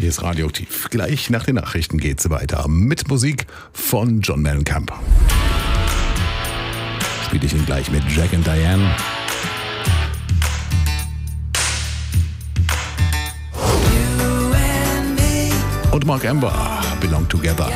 Hier ist Radioaktiv. Gleich nach den Nachrichten geht's weiter mit Musik von John Mellencamp. Spiele ich ihn gleich mit Jack and Diane. Und Mark Amber, Belong Together.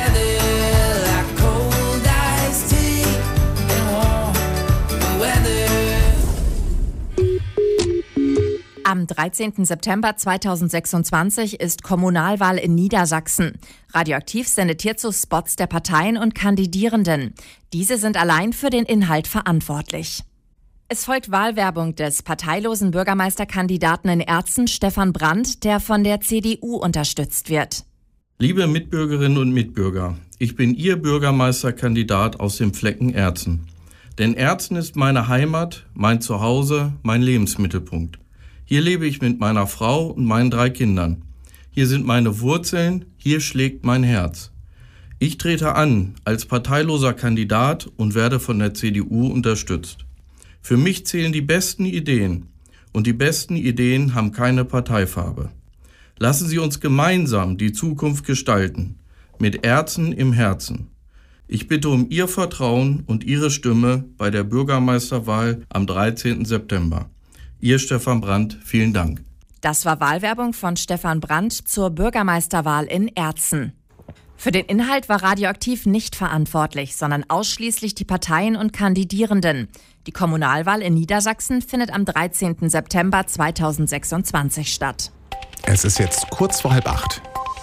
Am 13. September 2026 ist Kommunalwahl in Niedersachsen. Radioaktiv sendet hierzu Spots der Parteien und Kandidierenden. Diese sind allein für den Inhalt verantwortlich. Es folgt Wahlwerbung des parteilosen Bürgermeisterkandidaten in Erzen, Stefan Brandt, der von der CDU unterstützt wird. Liebe Mitbürgerinnen und Mitbürger, ich bin Ihr Bürgermeisterkandidat aus dem Flecken Erzen. Denn Erzen ist meine Heimat, mein Zuhause, mein Lebensmittelpunkt. Hier lebe ich mit meiner Frau und meinen 3 Kindern. Hier sind meine Wurzeln, hier schlägt mein Herz. Ich trete an als parteiloser Kandidat und werde von der CDU unterstützt. Für mich zählen die besten Ideen und die besten Ideen haben keine Parteifarbe. Lassen Sie uns gemeinsam die Zukunft gestalten, mit Erzen im Herzen. Ich bitte um Ihr Vertrauen und Ihre Stimme bei der Bürgermeisterwahl am 13. September. Ihr Stefan Brandt, vielen Dank. Das war Wahlwerbung von Stefan Brandt zur Bürgermeisterwahl in Erzen. Für den Inhalt war Radioaktiv nicht verantwortlich, sondern ausschließlich die Parteien und Kandidierenden. Die Kommunalwahl in Niedersachsen findet am 13. September 2026 statt. Es ist jetzt kurz vor 7:30.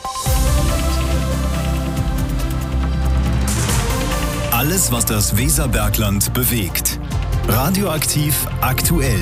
Alles, was das Weserbergland bewegt. Radioaktiv aktuell.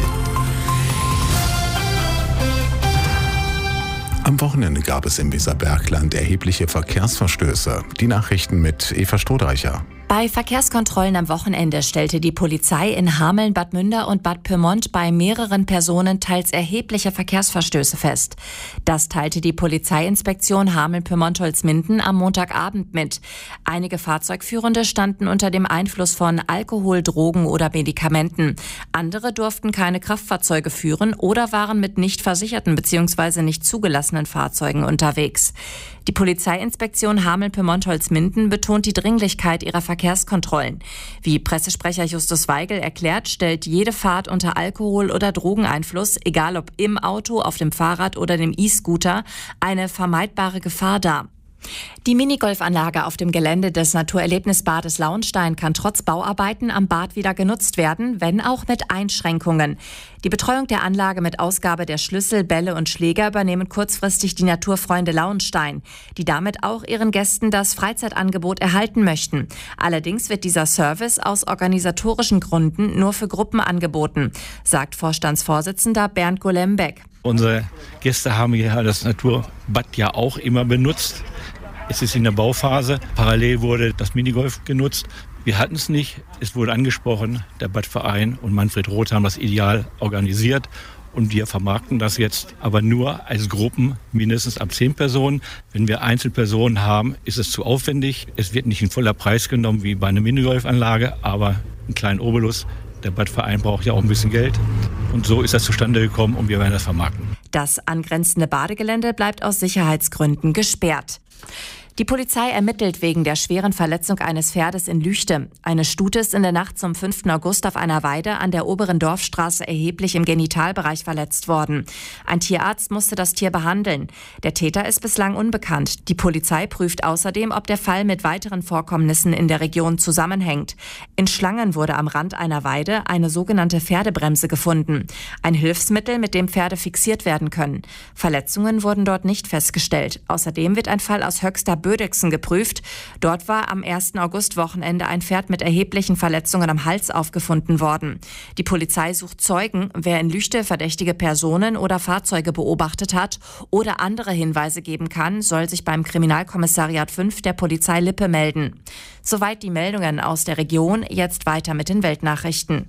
Am Wochenende gab es im Weserbergland erhebliche Verkehrsverstöße. Die Nachrichten mit Eva Stodreicher. Bei Verkehrskontrollen am Wochenende stellte die Polizei in Hameln, Bad Münder und Bad Pyrmont bei mehreren Personen teils erhebliche Verkehrsverstöße fest. Das teilte die Polizeiinspektion Hameln-Pyrmont-Holzminden am Montagabend mit. Einige Fahrzeugführende standen unter dem Einfluss von Alkohol, Drogen oder Medikamenten. Andere durften keine Kraftfahrzeuge führen oder waren mit nicht versicherten bzw. nicht zugelassenen Fahrzeugen unterwegs. Die Polizeiinspektion Hameln-Pyrmont-Holzminden betont die Dringlichkeit ihrer Verkehrskontrollen. Wie Pressesprecher Justus Weigel erklärt, stellt jede Fahrt unter Alkohol- oder Drogeneinfluss, egal ob im Auto, auf dem Fahrrad oder dem E-Scooter, eine vermeidbare Gefahr dar. Die Minigolfanlage auf dem Gelände des Naturerlebnisbades Launstein kann trotz Bauarbeiten am Bad wieder genutzt werden, wenn auch mit Einschränkungen. Die Betreuung der Anlage mit Ausgabe der Schlüssel, Bälle und Schläger übernehmen kurzfristig die Naturfreunde Launstein, die damit auch ihren Gästen das Freizeitangebot erhalten möchten. Allerdings wird dieser Service aus organisatorischen Gründen nur für Gruppen angeboten, sagt Vorstandsvorsitzender Bernd Golembeck. Unsere Gäste haben hier das Naturbad ja auch immer benutzt. Es ist in der Bauphase. Parallel wurde das Minigolf genutzt. Wir hatten es nicht. Es wurde angesprochen. Der Badverein und Manfred Roth haben das ideal organisiert. Und wir vermarkten das jetzt aber nur als Gruppen, mindestens ab 10 Personen. Wenn wir Einzelpersonen haben, ist es zu aufwendig. Es wird nicht in voller Preis genommen wie bei einer Minigolfanlage, aber einen kleinen Obolus. Der Badverein braucht ja auch ein bisschen Geld. Und so ist das zustande gekommen und wir werden das vermarkten. Das angrenzende Badegelände bleibt aus Sicherheitsgründen gesperrt. Die Polizei ermittelt wegen der schweren Verletzung eines Pferdes in Lüchte. Eine Stute ist in der Nacht zum 5. August auf einer Weide an der oberen Dorfstraße erheblich im Genitalbereich verletzt worden. Ein Tierarzt musste das Tier behandeln. Der Täter ist bislang unbekannt. Die Polizei prüft außerdem, ob der Fall mit weiteren Vorkommnissen in der Region zusammenhängt. In Schlangen wurde am Rand einer Weide eine sogenannte Pferdebremse gefunden. Ein Hilfsmittel, mit dem Pferde fixiert werden können. Verletzungen wurden dort nicht festgestellt. Außerdem wird ein Fall aus Höxter Bödexen geprüft. Dort war am 1. August-Wochenende ein Pferd mit erheblichen Verletzungen am Hals aufgefunden worden. Die Polizei sucht Zeugen. Wer in Lüchte verdächtige Personen oder Fahrzeuge beobachtet hat oder andere Hinweise geben kann, soll sich beim Kriminalkommissariat 5 der Polizei Lippe melden. Soweit die Meldungen aus der Region. Jetzt weiter mit den Weltnachrichten.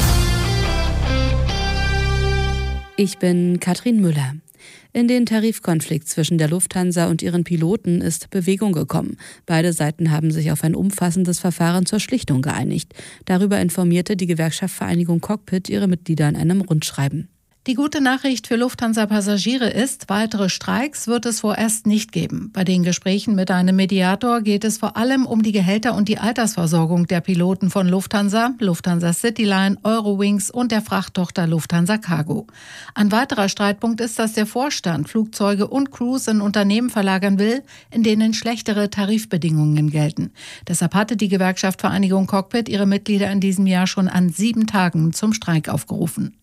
Ich bin Katrin Müller. In den Tarifkonflikt zwischen der Lufthansa und ihren Piloten ist Bewegung gekommen. Beide Seiten haben sich auf ein umfassendes Verfahren zur Schlichtung geeinigt. Darüber informierte die Gewerkschaft Vereinigung Cockpit ihre Mitglieder in einem Rundschreiben. Die gute Nachricht für Lufthansa-Passagiere ist, weitere Streiks wird es vorerst nicht geben. Bei den Gesprächen mit einem Mediator geht es vor allem um die Gehälter und die Altersversorgung der Piloten von Lufthansa, Lufthansa Cityline, Eurowings und der Frachttochter Lufthansa Cargo. Ein weiterer Streitpunkt ist, dass der Vorstand Flugzeuge und Crews in Unternehmen verlagern will, in denen schlechtere Tarifbedingungen gelten. Deshalb hatte die Gewerkschaft Vereinigung Cockpit ihre Mitglieder in diesem Jahr schon an 7 Tagen zum Streik aufgerufen.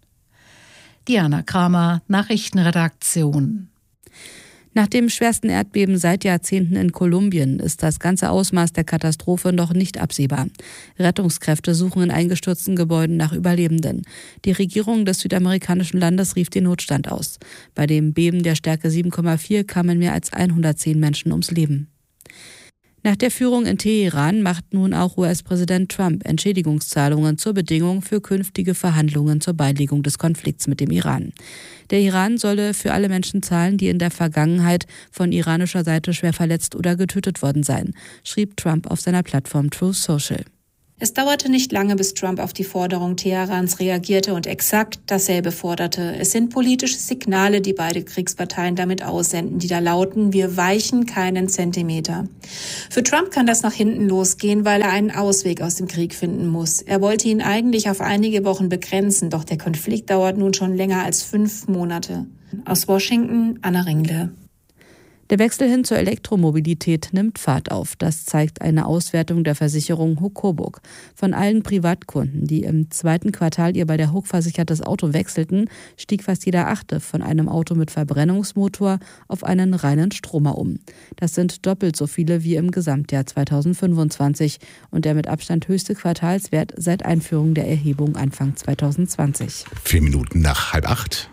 Diana Kramer, Nachrichtenredaktion. Nach dem schwersten Erdbeben seit Jahrzehnten in Kolumbien ist das ganze Ausmaß der Katastrophe noch nicht absehbar. Rettungskräfte suchen in eingestürzten Gebäuden nach Überlebenden. Die Regierung des südamerikanischen Landes rief den Notstand aus. Bei dem Beben der Stärke 7,4 kamen mehr als 110 Menschen ums Leben. Nach der Führung in Teheran macht nun auch US-Präsident Trump Entschädigungszahlungen zur Bedingung für künftige Verhandlungen zur Beilegung des Konflikts mit dem Iran. Der Iran solle für alle Menschen zahlen, die in der Vergangenheit von iranischer Seite schwer verletzt oder getötet worden seien, schrieb Trump auf seiner Plattform Truth Social. Es dauerte nicht lange, bis Trump auf die Forderung Teherans reagierte und exakt dasselbe forderte. Es sind politische Signale, die beide Kriegsparteien damit aussenden, die da lauten: Wir weichen keinen Zentimeter. Für Trump kann das nach hinten losgehen, weil er einen Ausweg aus dem Krieg finden muss. Er wollte ihn eigentlich auf einige Wochen begrenzen, doch der Konflikt dauert nun schon länger als 5 Monate. Aus Washington, Anna Ringle. Der Wechsel hin zur Elektromobilität nimmt Fahrt auf. Das zeigt eine Auswertung der Versicherung Hokobuk. Von allen Privatkunden, die im 2. Quartal ihr bei der Hok versichertes Auto wechselten, stieg fast jeder 8. von einem Auto mit Verbrennungsmotor auf einen reinen Stromer um. Das sind doppelt so viele wie im Gesamtjahr 2025 und der mit Abstand höchste Quartalswert seit Einführung der Erhebung Anfang 2020. 4 Minuten nach 7:30.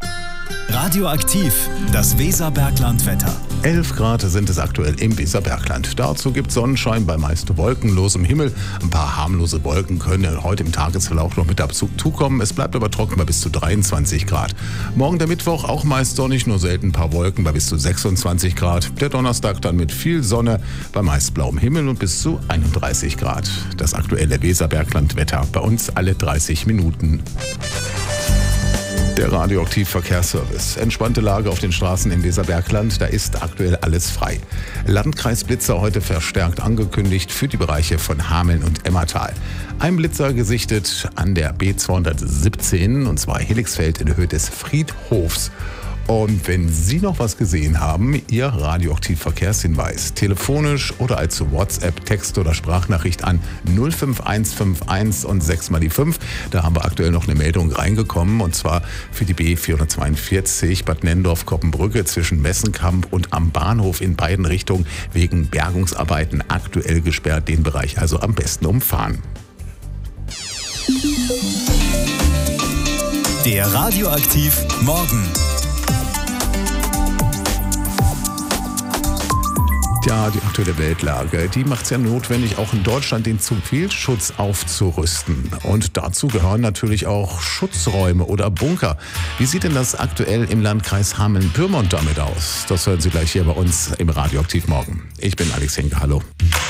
Radioaktiv, das Weserbergland-Wetter. 11 Grad sind es aktuell im Weserbergland. Dazu gibt es Sonnenschein bei meist wolkenlosem Himmel. Ein paar harmlose Wolken können heute im Tagesverlauf noch mit dazukommen. Es bleibt aber trocken bei bis zu 23 Grad. Morgen der Mittwoch auch meist sonnig, nur selten ein paar Wolken bei bis zu 26 Grad. Der Donnerstag dann mit viel Sonne bei meist blauem Himmel und bis zu 31 Grad. Das aktuelle Weserbergland-Wetter bei uns alle 30 Minuten. Der Radioaktiv-Verkehrsservice. Entspannte Lage auf den Straßen im Weserbergland, da ist aktuell alles frei. Landkreisblitzer heute verstärkt angekündigt für die Bereiche von Hameln und Emmertal. Ein Blitzer gesichtet an der B217, und zwar Helixfeld in der Höhe des Friedhofs. Und wenn Sie noch was gesehen haben, Ihr Radioaktiv-Verkehrshinweis telefonisch oder als WhatsApp, Text oder Sprachnachricht an 05151 und 6 mal die 5. Da haben wir aktuell noch eine Meldung reingekommen, und zwar für die B442 Bad Nennendorf-Koppenbrücke zwischen Messenkamp und am Bahnhof in beiden Richtungen wegen Bergungsarbeiten aktuell gesperrt. Den Bereich also am besten umfahren. Der Radioaktiv Morgen. Ja, die aktuelle Weltlage, die macht es ja notwendig, auch in Deutschland den Zivilschutz aufzurüsten. Und dazu gehören natürlich auch Schutzräume oder Bunker. Wie sieht denn das aktuell im Landkreis Hameln-Pyrmont damit aus? Das hören Sie gleich hier bei uns im Radioaktiv Morgen. Ich bin Alex Henke, hallo.